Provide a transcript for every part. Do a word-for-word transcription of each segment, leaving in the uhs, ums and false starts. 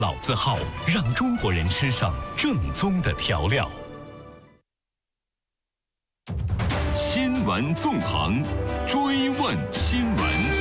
老字号让中国人吃上正宗的调料。 新闻纵横，追问新闻。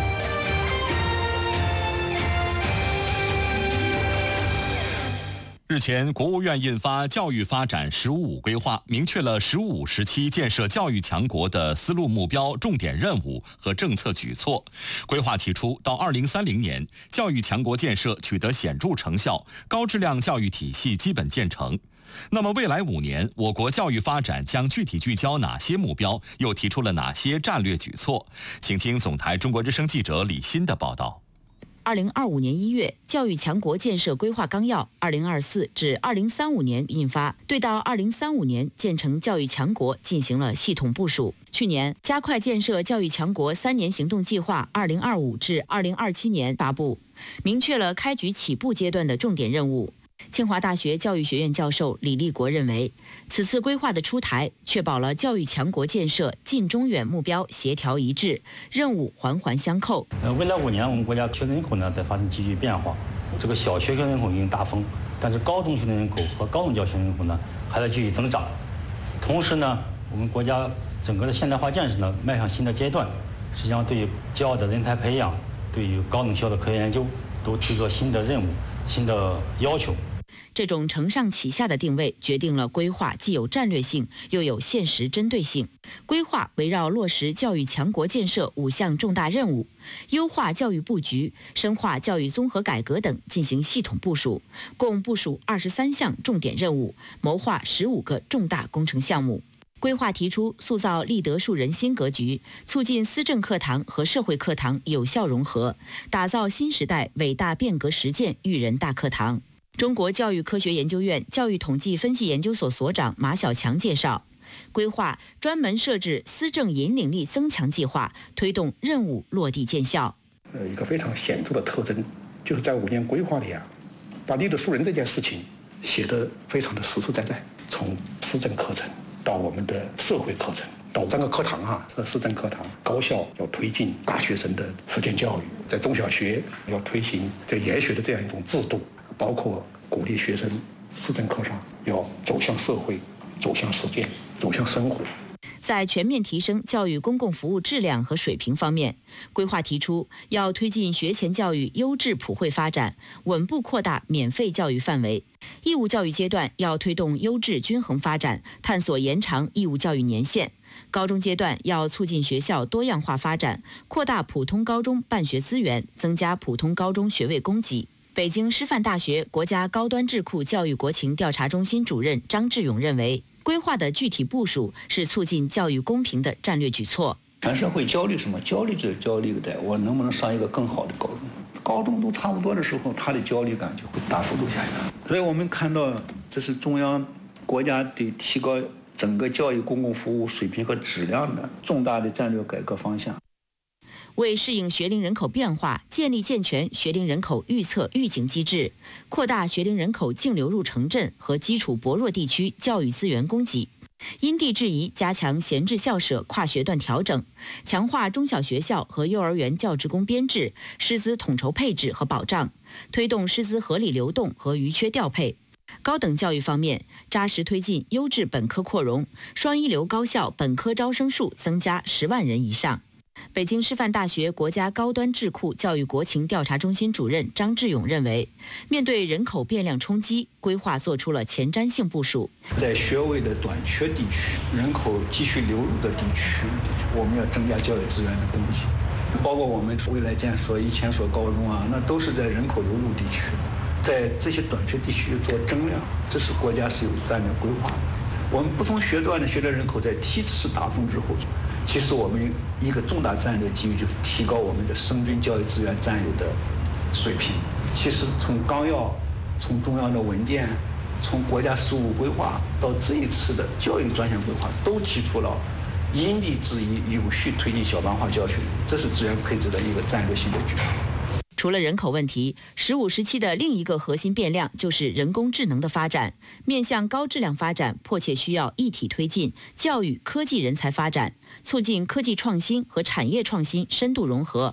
日前，国务院印发《教育发展“十五五”规划》，明确了“十五五”时期建设教育强国的思路目标、重点任务和政策举措。规划提出，到二零三零年，教育强国建设取得显著成效，高质量教育体系基本建成。那么，未来五年，我国教育发展将具体聚焦哪些目标？又提出了哪些战略举措？请听总台中国之声记者李欣的报道。 二零二五年一月，教育强国建设规划纲要二零二四至二零三五年印发，对到二零三五年建成教育强国进行了系统部署。去年，加快建设教育强国三年行动计划二零二五至二零二七年发布，明确了开局起步阶段的重点任务。清华大学教育学院教授李立国认为，此次规划的出台，确保了教育强国建设近中远目标协调一致，任务环环相扣。 呃，未来五年，我们国家学生人口呢在发生急剧变化，这个小学学人口已经大峰，但是高中学生人口和高等教育学生人口呢还在继续增长。同时呢，我们国家整个的现代化建设呢迈向新的阶段，实际上对于教育的人才培养，对于高等效的科研研究，都提出了新的任务、新的要求。 这种承上启下的定位，决定了规划既有战略性，又有现实针对性。规划围绕落实教育强国建设五项重大任务，优化教育布局、深化教育综合改革等进行系统部署，共部署二十三项重点任务，谋划十五个重大工程项目。规划提出塑造立德树人新格局，促进思政课堂和社会课堂有效融合，打造新时代伟大变革实践育人大课堂。中国教育科学研究院教育统计分析研究所所长马小强介绍，规划专门设置思政引领力增强计划，推动任务落地见效。 呃，一个非常显著的特征，就是在五年规划里啊，把立德树人这件事情写得非常的实实在在，从思政课程到我们的社会课程，到整个课堂啊，这思政课堂，高校要推进大学生的实践教育，在中小学要推行在研学的这样一种制度。包括鼓励学生思政课上要走向社会、走向实践、走向生活。 在全面提升教育公共服务质量和水平方面，规划提出要推进学前教育优质普惠发展，稳步扩大免费教育范围。义务教育阶段要推动优质均衡发展，探索延长义务教育年限。高中阶段要促进学校多样化发展，扩大普通高中办学资源，增加普通高中学位供给。北京师范大学国家高端智库教育国情调查中心主任张志勇认为，规划的具体部署是促进教育公平的战略举措。 全社会焦虑什么？焦虑就焦虑在我能不能上一个更好的高中，高中都差不多的时候，他的焦虑感就会大幅度下降。所以我们看到，这是中央国家对提高整个教育公共服务水平和质量的重大的战略改革方向。 为适应学龄人口变化，建立健全学龄人口预测预警机制，扩大学龄人口净流入城镇和基础薄弱地区教育资源供给，因地制宜加强闲置校舍跨学段调整，强化中小学校和幼儿园教职工编制、师资统筹配置和保障，推动师资合理流动和余缺调配。高等教育方面，扎实推进优质本科扩容，双一流高校本科招生数增加十万人以上。北京师范大学国家高端智库教育国情调查中心主任张志勇认为，面对人口变量冲击，规划做出了前瞻性部署。 在学位的短缺地区、人口继续流入的地区，我们要增加教育资源的供给，包括我们未来建所一千所高中啊，那都是在人口流入地区，在这些短缺地区做增量，这是国家是有战略规划的。我们不同学段的学龄人口在梯次大峰之后，其实我们一个重大战略机遇就是提高我们的生均教育资源占有的水平。其实从纲要、从中央的文件、从国家十五规划到这一次的教育专项规划，都提出了因地制宜、有序推进小班化教学，这是资源配置的一个战略性的举措。 除了人口问题，十五时期的另一个核心变量就是人工智能的发展。面向高质量发展，迫切需要一体推进教育科技人才发展，促进科技创新和产业创新深度融合。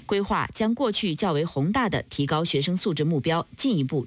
规划将过去较为宏大的提高学生素质目标进一步